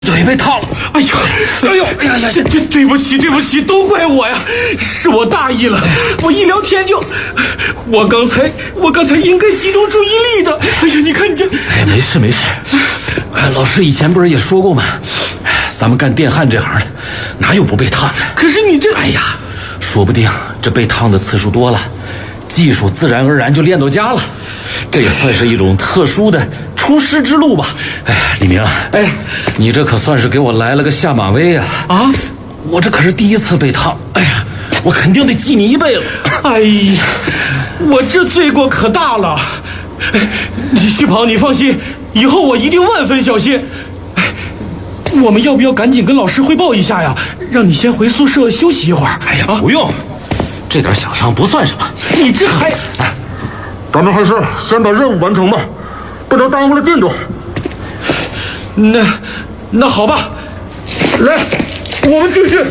腿被烫了。 哎呀，对不起，都怪我呀，是我大意了。我一聊天就，我刚才应该集中注意力的。哎呀，你看你这， 哎，没事。哎，老师以前不是也说过吗？咱们干电焊这行的，哪有不被烫的？ 可是你这， 哎呀，说不定这被烫的次数多了，技术自然而然就练到家了。这也算是一种特殊的出师之路吧。哎，李明， 哎， 你这可算是给我来了个下马威啊！ 啊， 我这可是第一次被烫，哎呀，我肯定得记你一辈子。 哎呀，我这罪过可大了。徐鹏，你放心，以后我一定万分小心。我们要不要赶紧跟老师汇报一下呀？让你先回宿舍休息一会儿。 哎呀，不用，这点小伤不算什么。 你这还…… 咱们还是先把任务完成吧，不能耽误了进度。 那好吧， 来，我们继续。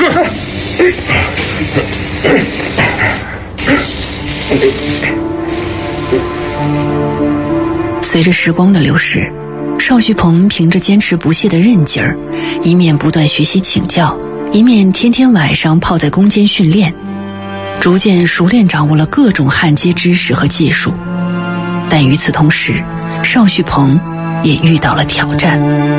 随着时光的流逝，邵旭鹏凭着坚持不懈的韧劲儿，一面不断学习请教，一面天天晚上泡在工间训练，逐渐熟练掌握了各种焊接知识和技术。但与此同时，邵旭鹏也遇到了挑战。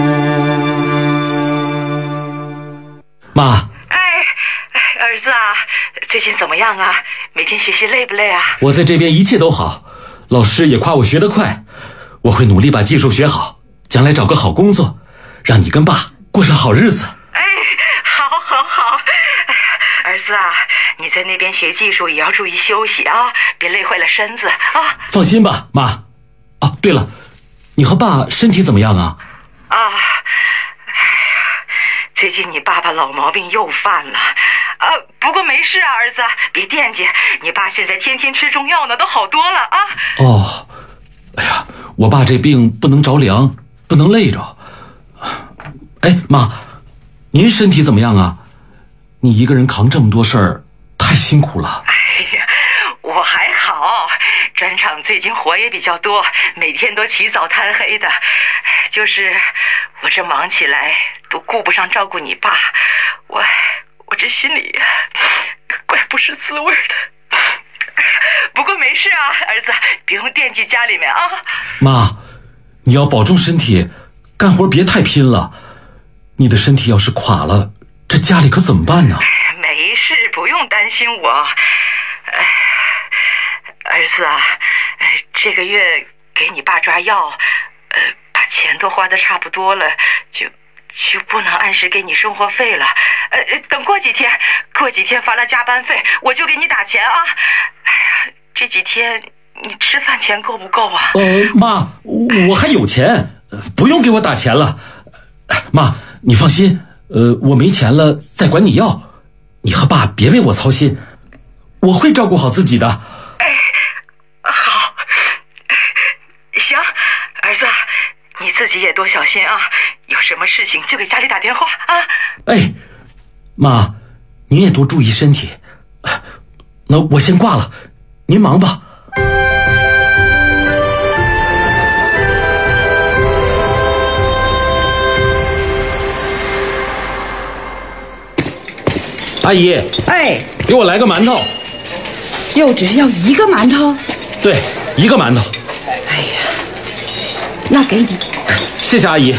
妈， 儿子啊，最近怎么样啊？每天学习累不累啊？ 我在这边一切都好，老师也夸我学得快，我会努力把技术学好，将来找个好工作，让你跟爸过上好日子。 哎，好。儿子啊，你在那边学技术也要注意休息啊，别累坏了身子啊。 放心吧，妈。哦，对了，你和爸身体怎么样啊？ 最近你爸爸老毛病又犯了。不过没事啊，儿子，别惦记，你爸现在天天吃中药呢，都好多了啊。 哦，哎呀，我爸这病不能着凉，不能累着。哎，妈，您身体怎么样啊？你一个人扛这么多事儿，太辛苦了。 哎呀，我还好，砖厂最近活也比较多，每天都起早贪黑的，就是我这忙起来都顾不上照顾你爸，我这心里怪不是滋味的。不过没事啊，儿子，不用惦记家里面啊。 妈，你要保重身体，干活别太拼了。你的身体要是垮了，这家里可怎么办呢？ 没事，不用担心我。儿子啊，这个月给你爸抓药，把钱都花得差不多了，就不能按时给你生活费了。等过几天发了加班费，我就给你打钱啊。哎呀，这几天你吃饭钱够不够啊？ 妈，我还有钱，不用给我打钱了。妈，你放心，我没钱了再管你要，你和爸别为我操心，我会照顾好自己的。 好，行，儿子，你自己也多小心啊，有什么事情就给家里打电话啊。 哎，妈，你也多注意身体。那我先挂了，您忙吧。阿姨， 哎， 给我来个馒头。 又只是要一个馒头？ 对，一个馒头。 哎呀，那给你。 谢谢阿姨。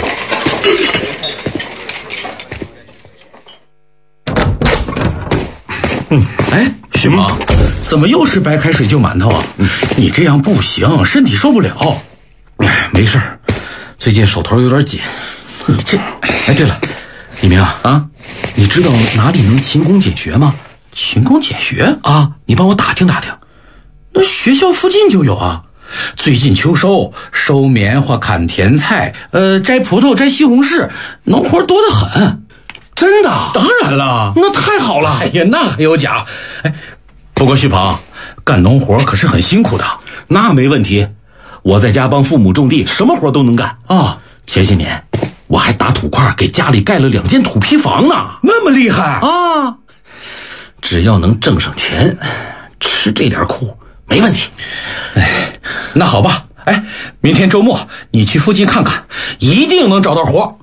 哎，徐鹏，怎么又是白开水就馒头啊？你这样不行，身体受不了。 哎，没事儿，最近手头有点紧。 你这…… 哎，对了，李明啊，你知道哪里能勤工俭学吗？ 勤工俭学啊，你帮我打听打听。 那学校附近就有啊。最近秋收，收棉花、砍甜菜，摘葡萄、摘西红柿，农活多得很。真的？当然了，那太好了。哎呀，那还有假？哎，不过徐鹏，干农活可是很辛苦的。 那没问题，我在家帮父母种地，什么活都能干啊。 前些年我还打土块给家里盖了2间土坯房呢。 那么厉害啊！只要能挣上钱，吃这点苦没问题。 哎，那好吧。哎，明天周末你去附近看看，一定能找到活。